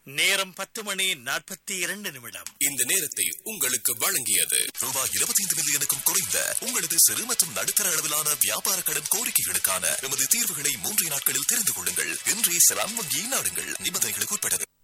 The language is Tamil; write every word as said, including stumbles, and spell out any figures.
நேரம் பத்து மணி நாற்பத்தி இரண்டு நிமிடம். இந்த நேரத்தை உங்களுக்கு வழங்கியது ரூபாய் இருபத்தி ஐந்து மில்லியனுக்கும் குறைந்த உங்களது சிறு மற்றும் நடுத்தர அளவிலான வியாபார கடன் கோரிக்கைகளுக்கான எமது தீர்வுகளை மூன்று நாட்களில் தெரிந்து கொள்ளுங்கள். இன்றே செலான் வங்கியை நாடுங்கள். நிபந்தனைகளுக்கு உட்பட்டது.